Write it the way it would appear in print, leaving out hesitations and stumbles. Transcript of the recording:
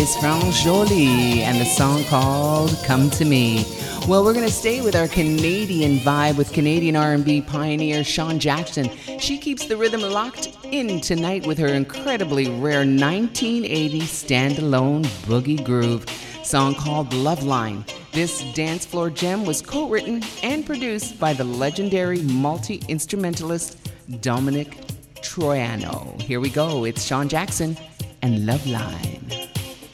is France Jolie and the song called Come to Me. Well, we're going to stay with our Canadian vibe with Canadian R&B pioneer Sean Jackson. She keeps the rhythm locked in tonight with her incredibly rare 1980 standalone boogie groove song called Love Line. This dance floor gem was co-written and produced by the legendary multi-instrumentalist Dominic Troiano. Here we go. It's Sean Jackson and Love Line.